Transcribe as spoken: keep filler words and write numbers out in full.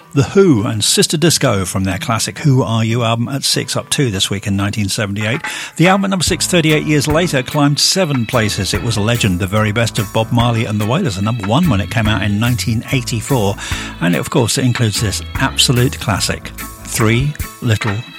The Who and Sister Disco from their classic Who Are You album at six up two this week in nineteen seventy-eight. The album at number six thirty-eight years later climbed seven places. It was a legend, the very best of Bob Marley and the Wailers, a number one when it came out in nineteen eighty-four. And of course it includes this absolute classic, Three Little